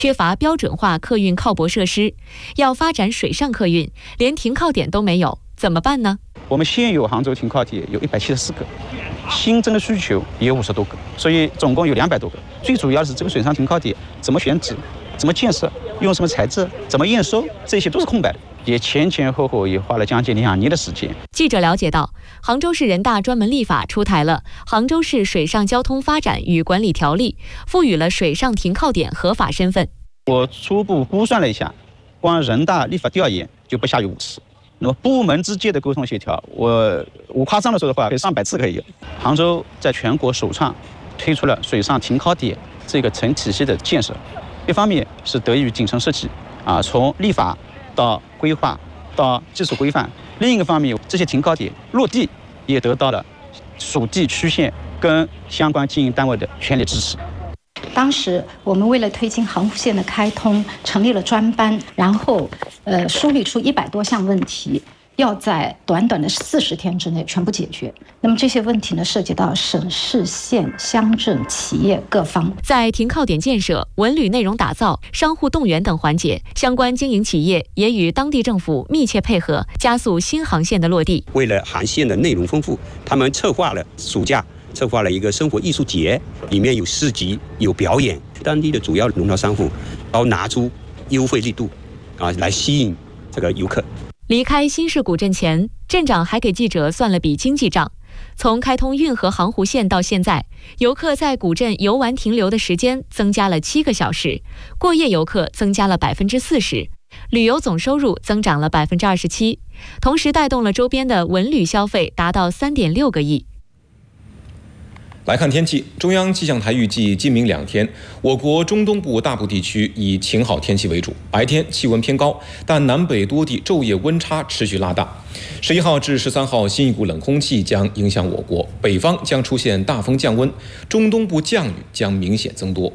缺乏标准化客运靠泊设施，要发展水上客运，连停靠点都没有，怎么办呢？ 我们现有杭州停靠点有174个，新增的需求也有50多个，所以总共有200多个。最主要的是这个水上停靠点怎么选址、怎么建设、用什么材质、怎么验收，这些都是空白的。也前后也花了将近2年的时间。 记者了解到，杭州市人大专门立法出台了《杭州市水上交通发展与管理条例》，赋予了水上停靠点合法身份。 我初步估算了一下，光人大立法调研就不下于5次。那么部门之间的沟通协调，我无夸张的说的话，可以上百次可以有。杭州在全国首创推出了水上停靠点这个成体系的建设，一方面是得益于景城设计从立法到规划到技术规范，另一个方面，这些停靠点落地也得到了属地区县跟相关经营单位的全力支持。 当时我们为了推进杭湖线的开通，成立了专班，然后梳理出100多项问题，要在短短的40天之内全部解决。那么这些问题呢，涉及到省市县乡镇企业各方。 在停靠点建设、文旅内容打造、商户动员等环节，相关经营企业也与当地政府密切配合，加速新航线的落地。 为了航线的内容丰富，他们策划了暑假策划了一个生活艺术节，里面有市集、有表演，当地的主要农贸商户都拿出优惠力度来吸引这个游客。 离开新市古镇前，镇长还给记者算了笔经济账。从开通运河杭湖线到现在，游客在古镇游玩停留的时间增加了7个小时，过夜游客增加了40%，旅游总收入增长了27%，同时带动了周边的文旅消费达到3.6个亿。 来看天气，中央气象台预计今明2天，我国中东部大部地区以晴好天气为主，白天气温偏高，但南北多地昼夜温差持续拉大。11号至13号，新一股冷空气将影响我国，北方将出现大风降温，中东部降雨将明显增多。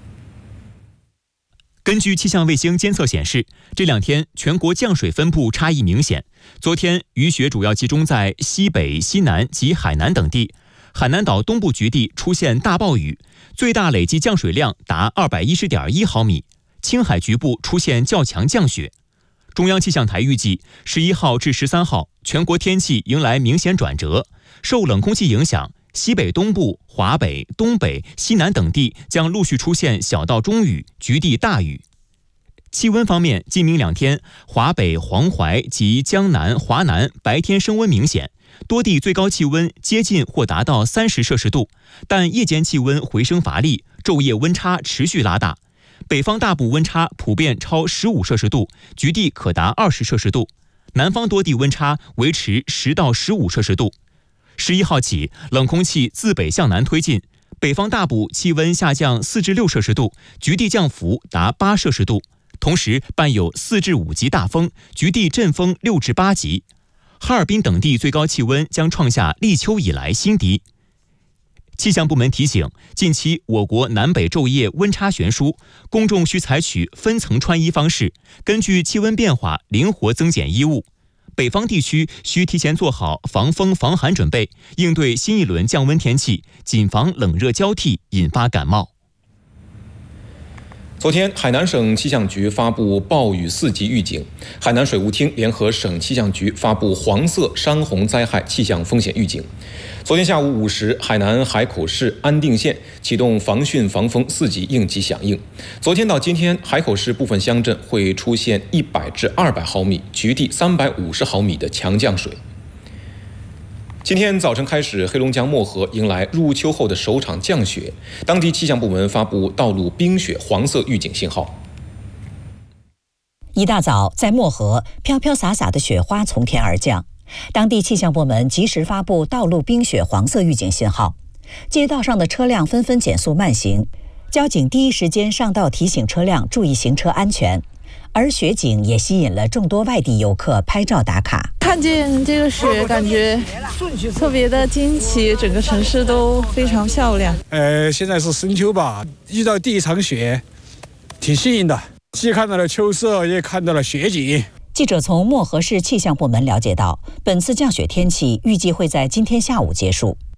根据气象卫星监测显示，这2天全国降水分布差异明显。昨天雨雪主要集中在西北、西南及海南等地。海南岛东部局地出现大暴雨，最大累计降水量达210.1毫米，青海局部出现较强降雪。中央气象台预计11号至13号，全国天气迎来明显转折，受冷空气影响，西北东部、华北、东北、西南等地将陆续出现小到中雨，局地大雨。气温方面，今明2天，华北、黄淮及江南、华南白天升温明显，多地最高气温接近或达到30摄氏度，但夜间气温回升乏力，昼夜温差持续拉大。北方大部温差普遍超15摄氏度，局地可达20摄氏度；南方多地温差维持10到15摄氏度。11号起，冷空气自北向南推进，北方大部气温下降4至6摄氏度，局地降幅达8摄氏度。同时伴有4至5级大风，局地阵风6至8级。哈尔滨等地最高气温将创下立秋以来新低。气象部门提醒，近期我国南北昼夜温差悬殊，公众需采取分层穿衣方式，根据气温变化灵活增减衣物。北方地区需提前做好防风防寒准备，应对新一轮降温天气，谨防冷热交替引发感冒。 昨天，海南省气象局发布暴雨4级预警，海南水务厅联合省气象局发布黄色山洪灾害气象风险预警。昨天下午5时，海南海口市安定县启动防汛防风4级应急响应。昨天到今天，海口市部分乡镇会出现100至200毫米，局地350毫米的强降水。今天早晨开始，黑龙江漠河迎来入秋后的首场降雪，当地气象部门发布道路冰雪黄色预警信号。 一大早，在漠河，飘飘洒洒的雪花从天而降，当地气象部门及时发布道路冰雪黄色预警信号，街道上的车辆纷纷减速慢行，交警第一时间上道提醒车辆注意行车安全。而雪景也吸引了众多外地游客拍照打卡。 看见这个雪，感觉特别的惊奇，整个城市都非常漂亮。 现在是深秋吧，遇到第一场雪，挺幸运的，既看到了秋色，也看到了雪景。 记者从漠河市气象部门了解到，本次降雪天气预计会在今天下午结束。